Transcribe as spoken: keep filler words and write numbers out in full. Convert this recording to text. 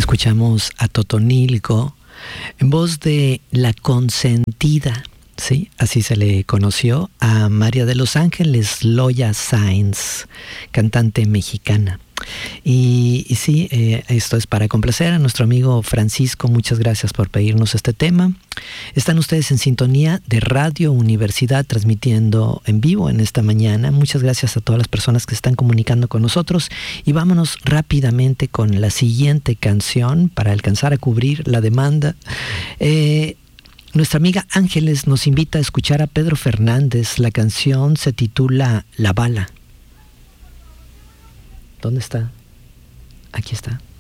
Escuchamos a Totonilco en voz de La Consentida, ¿sí? Así se le conoció a María de los Ángeles Loya Sáenz, cantante mexicana. Y, y sí, eh, esto es para complacer a nuestro amigo Francisco. Muchas gracias por pedirnos este tema. Están ustedes en sintonía de Radio Universidad, transmitiendo en vivo en esta mañana. Muchas gracias a todas las personas que se están comunicando con nosotros. Y vámonos rápidamente con la siguiente canción para alcanzar a cubrir la demanda. Eh, nuestra amiga Ángeles nos invita a escuchar a Pedro Fernández. La canción se titula La Bala. ¿Dónde está? Aquí está.